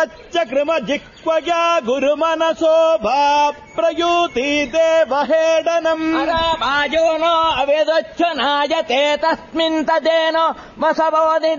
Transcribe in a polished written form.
చక్రమ జిక్వయా గురుమనసోభా ప్రయూతి దేవహేడనం వాజో no అవేదొచ్చ నాయతే తస్మిన్ తదేనో వసవోది